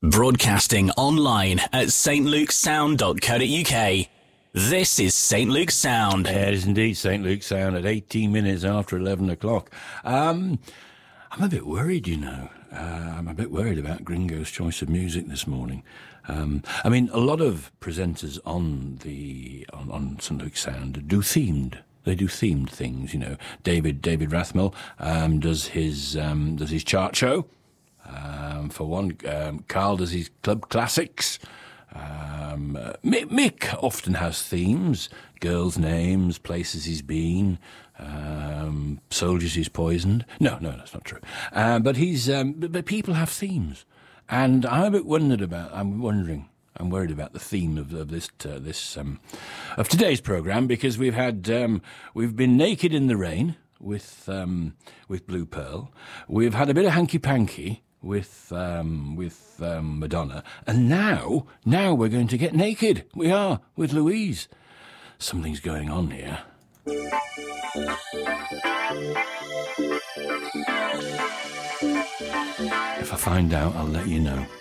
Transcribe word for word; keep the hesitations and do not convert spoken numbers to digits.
Broadcasting online at s t luke sound dot co dot u k. This is Saint Luke Sound. Yeah, it is indeed Saint Luke Sound at eighteen minutes after eleven o'clock. Um, I'm a bit worried, you know. Uh, I'm a bit worried about Gringo's choice of music this morning. Um, I mean, a lot of presenters on the on, on Saint Luke Sound do themed. They do themed things, you know. David David Rathmell um, does his um, does his chart show. Um, for one, um, Carl does his club classics. Um, uh, Mick, Mick often has themes: girls' names, places he's been, um, soldiers he's poisoned. No, no, that's not true. Uh, but he's, um, but, but people have themes, and I'm a bit wondered about. I'm wondering. I'm worried about the theme of, of this uh, this um, of today's program, because we've had um, we've been naked in the rain with um, with Blue Pearl. We've had a bit of hanky panky with um, with um, Madonna, and now now we're going to get naked. We are with Louise. Something's going on here. If I find out, I'll let you know.